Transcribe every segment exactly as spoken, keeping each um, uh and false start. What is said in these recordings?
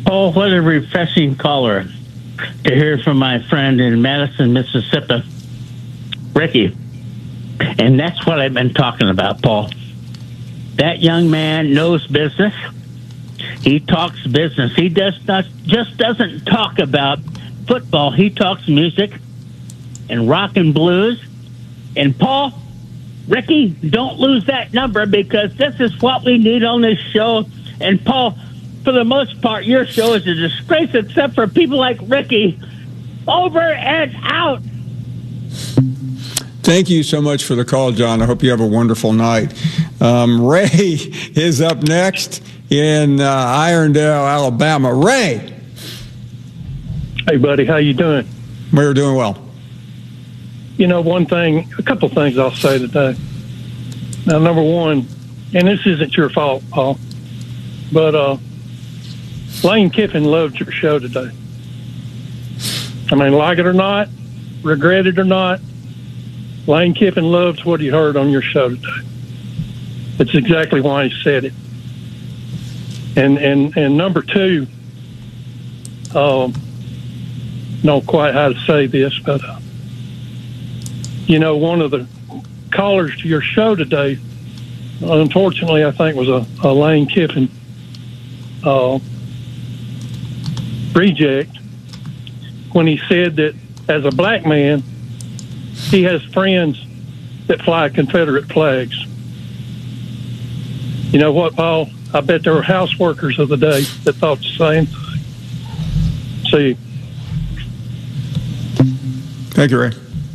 Oh, what a refreshing caller to hear from my friend in Madison, Mississippi, Ricky. And that's what I've been talking about, Paul. That young man knows business. He talks business. He does not just doesn't talk about football. He talks music and rock and blues. And Paul, Ricky, don't lose that number, because this is what we need on this show. And Paul, for the most part, your show is a disgrace, except for people like Ricky. Over and out. Thank you so much for the call, John. I hope you have a wonderful night. Um, Ray is up next in uh, Irondale, Alabama. Ray. Hey, buddy. How you doing? We're doing well. You know, one thing, a couple things I'll say today. Now, number one, and this isn't your fault, Paul, but uh, Lane Kiffin loved your show today. I mean, like it or not, regret it or not, Lane Kiffin loves what he heard on your show today. That's exactly why he said it. And and and number two, um, know quite how to say this, but uh, you know, one of the callers to your show today, unfortunately, I think was a, a Lane Kiffin uh, reject, when he said that as a black man, he has friends that fly Confederate flags. You know what, Paul? I bet there were house workers of the day that thought the same thing. See. Thank you, Ray.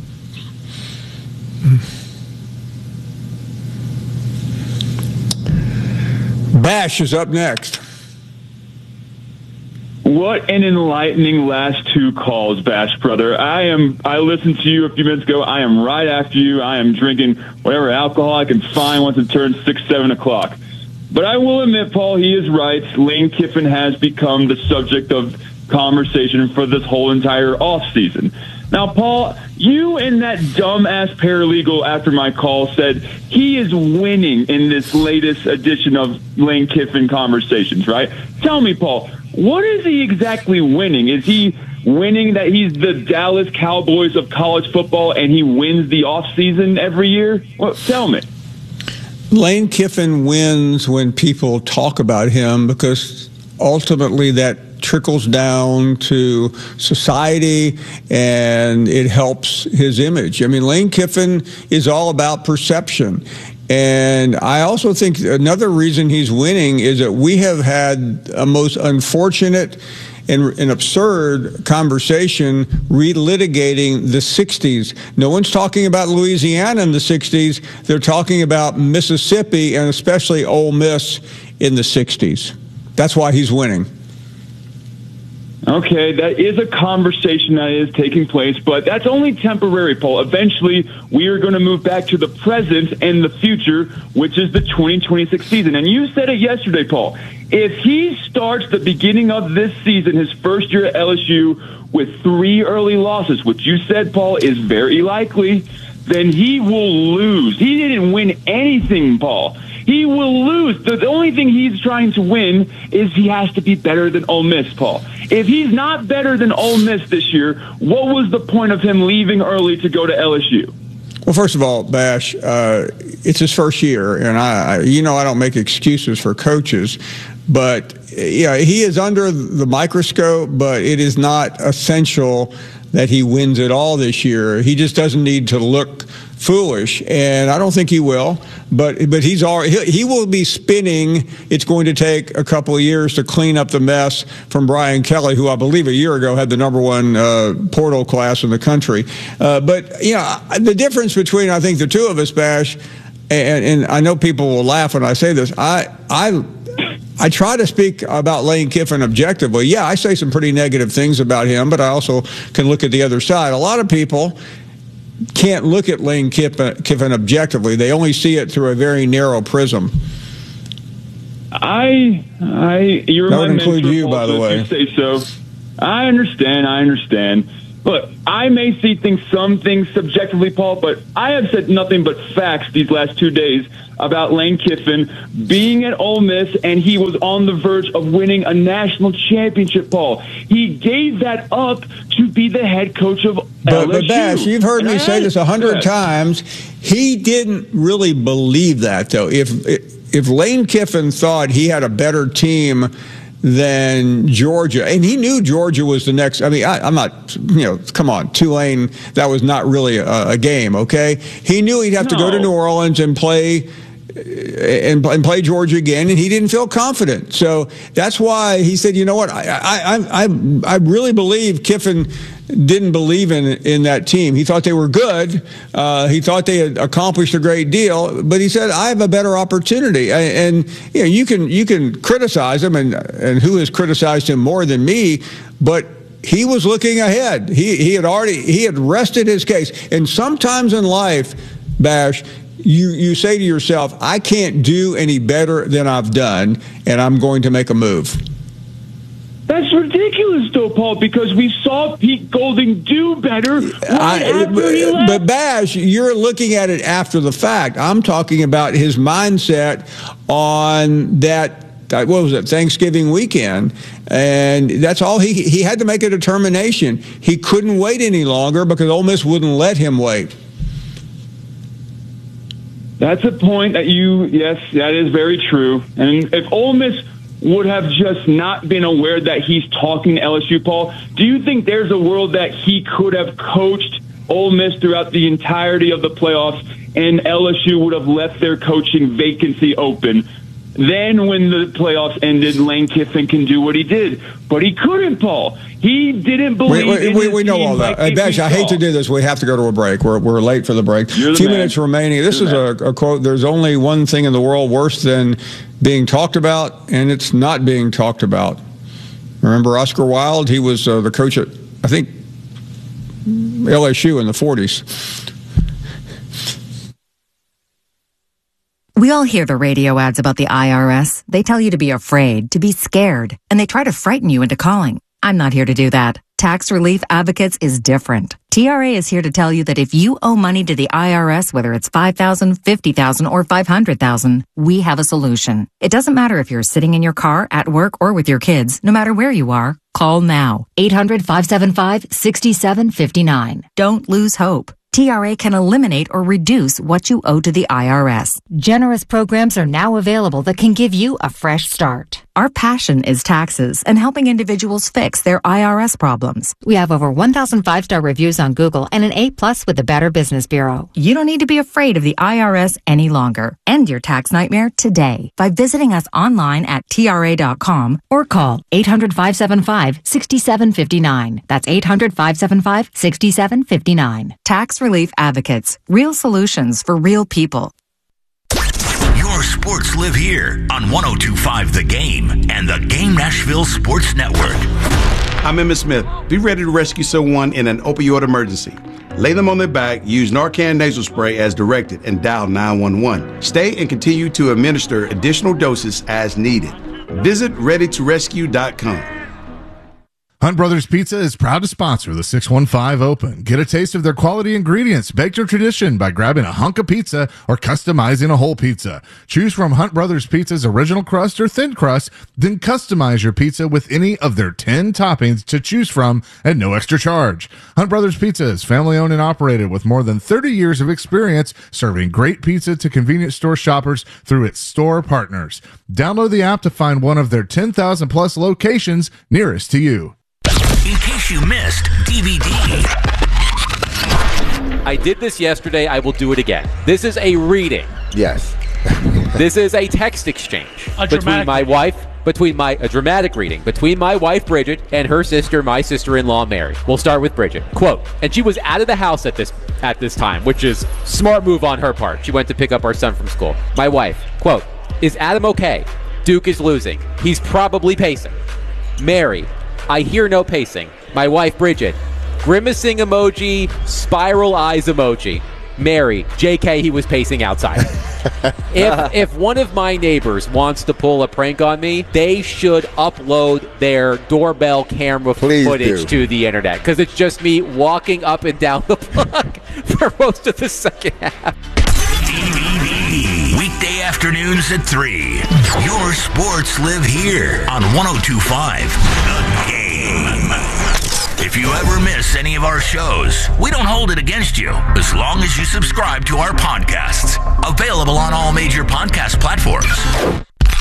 Bash is up next. What an enlightening last two calls, Bash brother. I am. I listened to you a few minutes ago. I am right after you. I am drinking whatever alcohol I can find once it turns six, seven o'clock. But I will admit, Paul, he is right. Lane Kiffin has become the subject of conversation for this whole entire offseason. Now, Paul, you and that dumbass paralegal after my call said he is winning in this latest edition of Lane Kiffin Conversations, right? Tell me, Paul, what is he exactly winning? Is he winning that he's the Dallas Cowboys of college football and he wins the offseason every year? Well, tell me. Lane Kiffin wins when people talk about him, because ultimately that trickles down to society and it helps his image. I mean, Lane Kiffin is all about perception. And I also think another reason he's winning is that we have had a most unfortunate and an absurd conversation relitigating the sixties. No one's talking about Louisiana in the sixties. They're talking about Mississippi and especially Ole Miss in the sixties. That's why he's winning. Okay, that is a conversation that is taking place, but that's only temporary, Paul. Eventually, we are going to move back to the present and the future, which is the twenty twenty-six season. And you said it yesterday, Paul. If he starts the beginning of this season, his first year at L S U, with three early losses, which you said, Paul, is very likely, then he will lose. He didn't win anything, Paul. He will lose. The, the only thing he's trying to win is he has to be better than Ole Miss, Paul. If he's not better than Ole Miss this year, what was the point of him leaving early to go to L S U? Well, first of all, Bash, uh, it's his first year, and I, I, you know, I don't make excuses for coaches, but yeah, he is under the microscope, but it is not essential that he wins it all this year. He just doesn't need to look foolish, and I don't think he will. But but he's already, he will be spinning. It's going to take a couple of years to clean up the mess from Brian Kelly, who I believe a year ago had the number one uh, portal class in the country. Uh, but you know, the difference between I think the two of us, Bash, and, and I know people will laugh when I say this. I I. I try to speak about Lane Kiffin objectively. Yeah, I say some pretty negative things about him, but I also can look at the other side. A lot of people can't look at Lane Kiffin, Kiffin objectively. They only see it through a very narrow prism. I, I, you're that my would include mentor, you, Paul, by the so way. If you say so. I understand. I understand. Look, I may see things, some things subjectively, Paul, but I have said nothing but facts these last two days about Lane Kiffin being at Ole Miss, and he was on the verge of winning a national championship, Paul. He gave that up to be the head coach of but, L S U. But, Bash, you've heard me say this a hundred times. He didn't really believe that, though. If, if Lane Kiffin thought he had a better team than Georgia, and he knew Georgia was the next. I mean, I, I'm not, you know, come on, Tulane, that was not really a, a game, okay? He knew he'd have no. to go to New Orleans and play and, and play Georgia again, and he didn't feel confident. So that's why he said, you know what, I I I, I really believe Kiffin didn't believe in in that team. He thought they were good. Uh, he thought they had accomplished a great deal, but he said, I have a better opportunity. And, and you know, you can you can criticize him, and and who has criticized him more than me, but he was looking ahead. He he had already he had rested his case. And sometimes in life, Bash, you you say to yourself, I can't do any better than I've done, and I'm going to make a move. That's ridiculous, though, Paul, because we saw Pete Golding do better right I, after he left. But, Bash, you're looking at it after the fact. I'm talking about his mindset on that, what was it, Thanksgiving weekend. And that's all. He, he had to make a determination. He couldn't wait any longer because Ole Miss wouldn't let him wait. That's a point that you, yes, that is very true. And if Ole Miss would have just not been aware that he's talking to L S U, Paul, do you think there's a world that he could have coached Ole Miss throughout the entirety of the playoffs and L S U would have left their coaching vacancy open? Then when the playoffs ended, Lane Kiffin can do what he did. But he couldn't, Paul. He didn't believe we, we, in we, his we know team all that. like Hey, Bash, I hate to do this. We have to go to a break. We're, we're late for the break. A few minutes remaining. This You're is a, a quote. There's only one thing in the world worse than being talked about, and it's not being talked about. Remember Oscar Wilde? He was uh, the coach at, I think, L S U in the forties. We all hear the radio ads about the I R S. They tell you to be afraid, to be scared, and they try to frighten you into calling. I'm not here to do that. Tax Relief Advocates is different. T R A is here to tell you that if you owe money to the I R S, whether it's five thousand dollars, fifty thousand dollars, or five hundred thousand dollars, we have a solution. It doesn't matter if you're sitting in your car, at work, or with your kids. No matter where you are, call now. eight hundred, five seven five, six seven five nine. Don't lose hope. T R A can eliminate or reduce what you owe to the I R S. Generous programs are now available that can give you a fresh start. Our passion is taxes and helping individuals fix their I R S problems. We have over one thousand five-star reviews on Google and an A plus with the Better Business Bureau. You don't need to be afraid of the I R S any longer. End your tax nightmare today by visiting us online at T R A dot com or call eight hundred, five seven five, six seven five nine. That's eight hundred, five seven five, six seven five nine. Tax Relief Advocates. Real solutions for real people. Your sports live here on one oh two point five The Game and the Game Nashville Sports Network. I'm Emmitt Smith. Be ready to rescue someone in an opioid emergency. Lay them on their back, use Narcan nasal spray as directed, and dial nine one one. Stay and continue to administer additional doses as needed. Visit ready to rescue dot com. Hunt Brothers Pizza is proud to sponsor the six one five Open. Get a taste of their quality ingredients, baked to tradition by grabbing a hunk of pizza or customizing a whole pizza. Choose from Hunt Brothers Pizza's original crust or thin crust, then customize your pizza with any of their ten toppings to choose from at no extra charge. Hunt Brothers Pizza is family owned and operated with more than thirty years of experience serving great pizza to convenience store shoppers through its store partners. Download the app to find one of their ten thousand plus locations nearest to you. In case you missed D V D. I did this yesterday. I will do it again. This is a reading. Yes. This is a text exchange a between my reading. wife, between my a dramatic reading between my wife Bridget and her sister, my sister-in-law Mary. We'll start with Bridget. Quote: and she was out of the house at this at this time, which is smart move on her part. She went to pick up our son from school. My wife. Quote: is Adam okay? Duke is losing. He's probably pacing. Mary: I hear no pacing. My wife, Bridget: grimacing emoji, spiral eyes emoji. Mary: J K, he was pacing outside. if if one of my neighbors wants to pull a prank on me, they should upload their doorbell camera Please footage do. to the internet, because it's just me walking up and down the block for most of the second half. D V D. Weekday afternoons at three. Your sports live here on one oh two point five The Game. If you ever miss any of our shows, we don't hold it against you as long as you subscribe to our podcasts. Available on all major podcast platforms.